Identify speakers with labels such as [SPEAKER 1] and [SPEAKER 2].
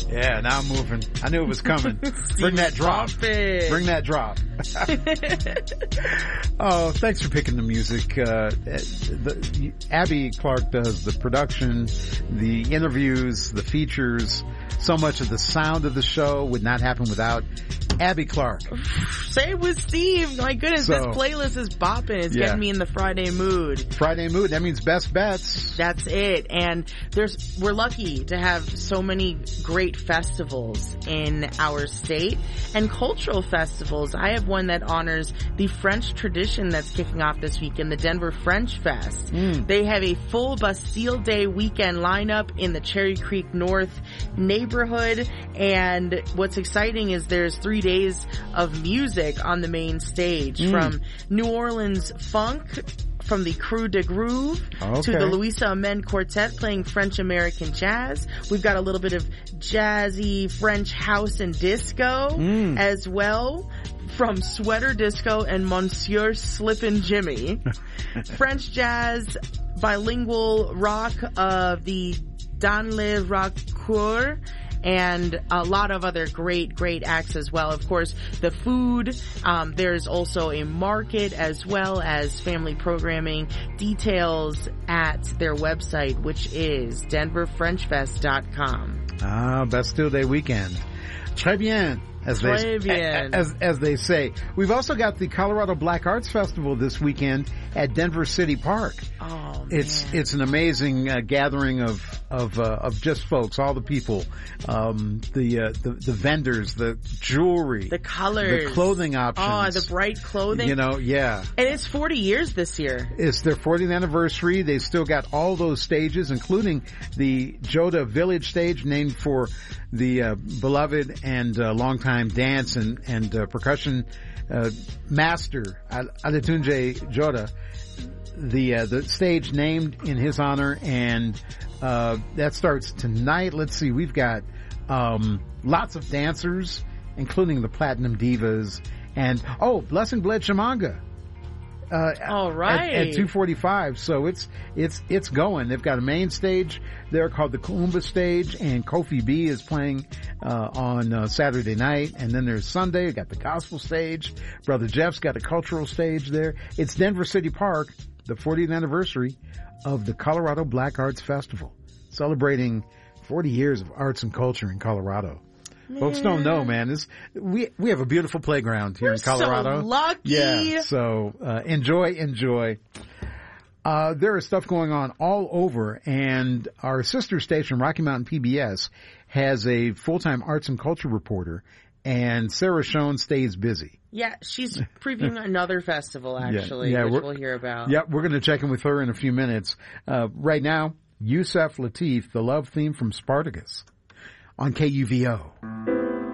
[SPEAKER 1] Yeah, now I'm moving. I knew it was coming. Bring that drop. Bring that drop. Oh, thanks for picking the music. Abby Clark does the production, the interviews, the features. So much of the sound of the show would not happen without Abby Clark.
[SPEAKER 2] Same with Steve. My goodness, this playlist is bopping. It's getting me in the Friday mood.
[SPEAKER 1] Friday mood. That means best bets.
[SPEAKER 2] That's it. And we're lucky to have so many great festivals in our state and cultural festivals. I have one that honors the French tradition that's kicking off this weekend, the Denver French Fest. They have a full Bastille Day weekend lineup in the Cherry Creek North neighborhood. And what's exciting is there's 3 days of music on the main stage, from New Orleans funk, from the Crew de Groove to the Louisa Amend Quartet playing French American jazz. We've got a little bit of jazzy French house and disco as well, from Sweater Disco and Monsieur Slippin' Jimmy. French jazz, bilingual rock of the Dans le Rock Coeur, and a lot of other great acts as well. Of course, the food, there's also a market as well as family programming. Details at their website, which is denverfrenchfest.com.
[SPEAKER 1] Bastille Day weekend. Très bien. As they say. We've also got the Colorado Black Arts Festival this weekend at Denver City Park.
[SPEAKER 2] Oh,
[SPEAKER 1] it's an amazing gathering of just folks, all the people, the vendors, the jewelry,
[SPEAKER 2] the colors,
[SPEAKER 1] the clothing options.
[SPEAKER 2] Oh, the bright clothing.
[SPEAKER 1] Yeah.
[SPEAKER 2] And it's 40 years this year.
[SPEAKER 1] It's their 40th anniversary. They've still got all those stages, including the Joda Village stage, named for the beloved and longtime dance and percussion master Adetunji Joda. The stage named in his honor, and that starts tonight. Let's see, we've got lots of dancers, including the Platinum Divas, and Blessing Bled Shamanga.
[SPEAKER 2] All right.
[SPEAKER 1] At 2:45. So it's going. They've got a main stage there called the Kuumba stage, and Kofi B is playing on Saturday night. And then there's Sunday. We've got the gospel stage. Brother Jeff's got a cultural stage there. It's Denver City Park, the 40th anniversary of the Colorado Black Arts Festival, celebrating 40 years of arts and culture in Colorado. Man. Folks don't know, man. We have a beautiful playground here in Colorado.
[SPEAKER 2] So lucky.
[SPEAKER 1] Yeah. So enjoy. There is stuff going on all over, and our sister station, Rocky Mountain PBS, has a full-time arts and culture reporter, and Sarah Schoen stays busy.
[SPEAKER 2] Yeah, she's previewing another festival, actually, which we'll hear about.
[SPEAKER 1] Yeah, we're going to check in with her in a few minutes. Right now, Yusef Lateef, the love theme from Spartacus, on KUVO.